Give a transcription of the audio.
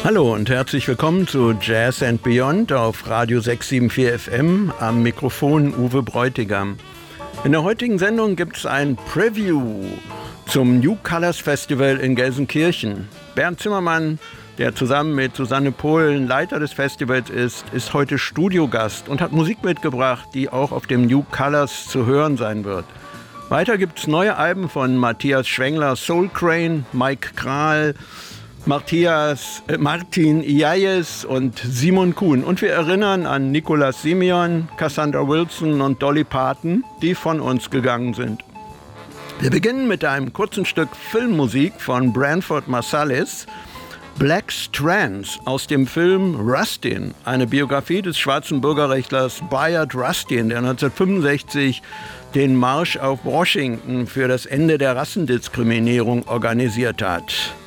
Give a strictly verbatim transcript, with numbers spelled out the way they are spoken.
Hallo und herzlich willkommen zu Jazz and Beyond auf Radio sechs sieben vier F M, am Mikrofon Uwe Bräutigam. In der heutigen Sendung gibt es ein Preview zum New Colors Festival in Gelsenkirchen. Bernd Zimmermann, der zusammen mit Susanne Pohlen Leiter des Festivals ist, ist heute Studiogast und hat Musik mitgebracht, die auch auf dem New Colors zu hören sein wird. Weiter gibt es neue Alben von Matthias Schwengler, Soul Crane, Mike Kral, Matthias, äh, Martin Iayes und Simon Kuhn. Und wir erinnern an Nicolas Simeon, Cassandra Wilson und Dolly Parton, die von uns gegangen sind. Wir beginnen mit einem kurzen Stück Filmmusik von Branford Marsalis, Black Strands aus dem Film Rustin, eine Biografie des schwarzen Bürgerrechtlers Bayard Rustin, der neunzehnhundertfünfundsechzig den Marsch auf Washington für das Ende der Rassendiskriminierung organisiert hat.